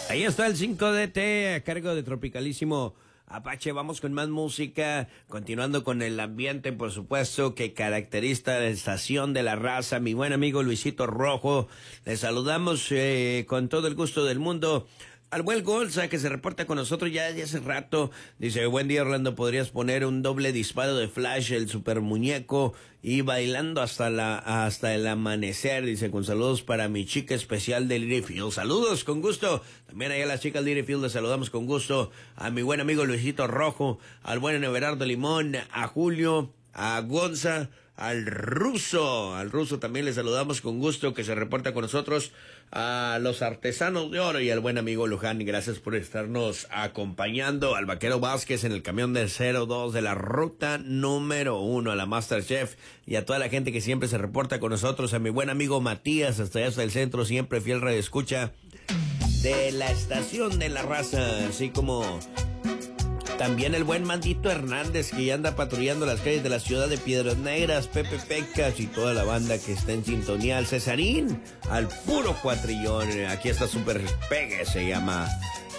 Ahí está el 5DT a cargo de Tropicalísimo Apache. Vamos con más música, continuando con el ambiente, por supuesto, que caracteriza la estación de la raza. Mi buen amigo Luisito Rojo, le saludamos con todo el gusto del mundo. Al buen Golza, que se reporta con nosotros ya hace rato. Dice, buen día, Orlando, ¿podrías poner un doble disparo de Flash, el super muñeco, y bailando hasta el amanecer? Dice, con saludos para mi chica especial de Littlefield. Saludos, con gusto. También allá a las chicas de Littlefield les saludamos con gusto. A mi buen amigo Luisito Rojo, al buen Everardo Limón, a Julio, a Gonza, al ruso también le saludamos con gusto, que se reporta con nosotros, a los artesanos de oro y al buen amigo Luján. Gracias por estarnos acompañando, al vaquero Vázquez en el camión del 02 de la ruta número 1, a la Masterchef y a toda la gente que siempre se reporta con nosotros, a mi buen amigo Matías, hasta allá hasta el centro, siempre fiel radioescucha de la estación de la raza, así como también el buen Mandito Hernández, que ya anda patrullando las calles de la ciudad de Piedras Negras, Pepe Pecas y toda la banda que está en sintonía, al Cesarín, al puro cuatrillón. Aquí está Super Pegue, se llama